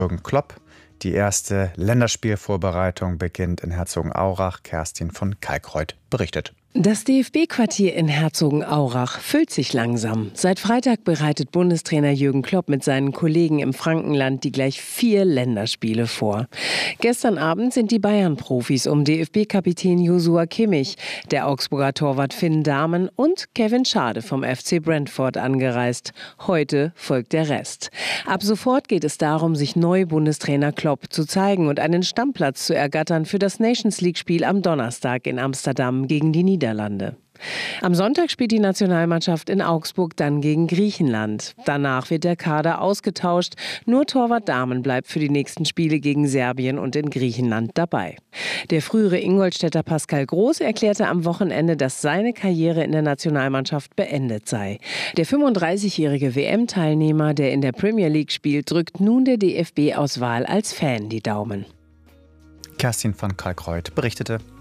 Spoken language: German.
Jürgen Klopp. Die erste Länderspielvorbereitung beginnt in Herzogenaurach. Kerstin von Kalkreuth berichtet. Das DFB-Quartier in Herzogenaurach füllt sich langsam. Seit Freitag bereitet Bundestrainer Jürgen Klopp mit seinen Kollegen im Frankenland die gleich 4 Länderspiele vor. Gestern Abend sind die Bayern-Profis um DFB-Kapitän Joshua Kimmich, der Augsburger Torwart Finn Dahmen und Kevin Schade vom FC Brentford angereist. Heute folgt der Rest. Ab sofort geht es darum, sich neu Bundestrainer Klopp zu zeigen und einen Stammplatz zu ergattern für das Nations-League-Spiel am Donnerstag in Amsterdam gegen die Niederlande. Am Sonntag spielt die Nationalmannschaft in Augsburg dann gegen Griechenland. Danach wird der Kader ausgetauscht. Nur Torwart Dahmen bleibt für die nächsten Spiele gegen Serbien und in Griechenland dabei. Der frühere Ingolstädter Pascal Groß erklärte am Wochenende, dass seine Karriere in der Nationalmannschaft beendet sei. Der 35-jährige WM-Teilnehmer, der in der Premier League spielt, drückt nun der DFB-Auswahl als Fan die Daumen. Kerstin von Kalkreuth berichtete.